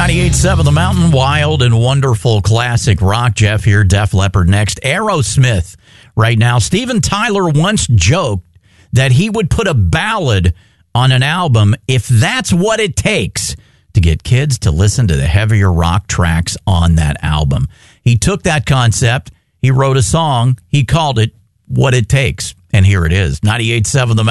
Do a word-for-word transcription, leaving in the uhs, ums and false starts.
ninety-eight point seven The Mountain, wild and wonderful classic rock. Jeff here, Def Leppard next. Aerosmith right now. Steven Tyler once joked that he would put a ballad on an album if that's what it takes to get kids to listen to the heavier rock tracks on that album. He took that concept, he wrote a song, he called it What It Takes, and here it is. ninety-eight point seven The